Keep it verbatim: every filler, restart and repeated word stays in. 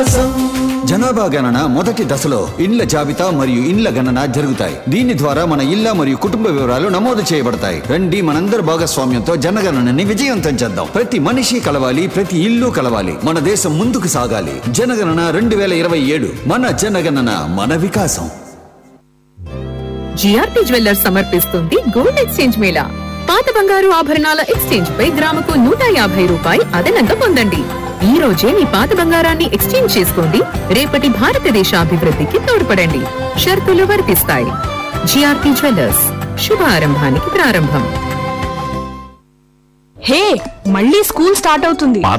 వికాసం. జనాభా గణన మొదటి దశలో ఇండ్ల జాబితా మరియు ఇండ్ల గణన జరుగుతాయి. దీని ద్వారా మన ఇళ్ల మరియు కుటుంబ వివరాలు నమోదు చేయబడతాయి. రండి మనందరి భాగస్వామ్యంతో జనగణనని విజయవంతం చేద్దాం. ప్రతి మనిషి కలవాలి, ప్రతి ఇల్లు కలవాలి. మన దేశం ముందుకు సాగాలి. జనగణన రెండు వేల ఇరవై ఏడు మన జనగణన మన వికాసం. జిఆర్టీ జ్యువెల్లర్స్ సమర్పిస్తుంది గోల్డ్ ఎక్స్చేంజ్ మేళా. పాత బంగారు ఆభరణాల ఎక్స్చేంజ్ పై గ్రాముకు నూట యాభై రూపాయలు అదనంగా పొందండి. ఈ రోజే మీ పాత బంగారాన్ని ఎక్స్చేంజ్ చేసుకోండి. రేపటి భారతదేశ అభివృద్ధికి తోడ్పడండి. షరతులు వర్తిస్తాయి. జిఆర్టీ జ్యువెల్లర్స్, శుభారంభానికి ప్రారంభం. హే, మళ్ళీ స్కూల్ స్టార్ట్ అవుతుంది. పాత